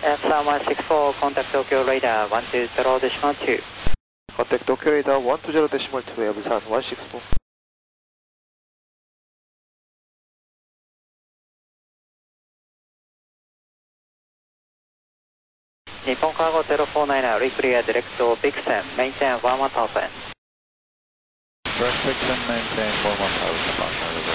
F3164, contact Tokyo radar 120.2. Contact Tokyo radar 120.2, Abusan 164. Nippon Cargo 049, reclear direct to Bixen, maintain 11,000. Direct Bixen, maintain 11,000.